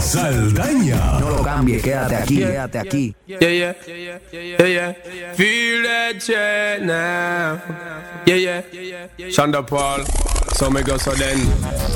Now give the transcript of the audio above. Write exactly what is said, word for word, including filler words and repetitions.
Saldaña. No lo cambies, quédate aquí, quédate aquí. Yeah, yeah, yeah, yeah, yeah. Feel that shit now. Yeah, yeah, Shonda Paul. So me go so then.